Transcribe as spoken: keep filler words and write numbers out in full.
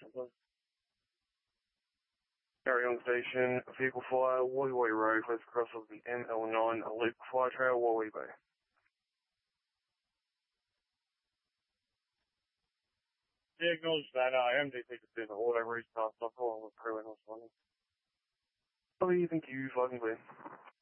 Carry on station, vehicle fire, Wally Way Road, close across of the M L nine, Loop Fire Trail, Wally Bay. Yeah, acknowledge that. Uh, M D T just did the auto restart, so I'll call on the crew and what's running. Oh, thank you, fucking clear.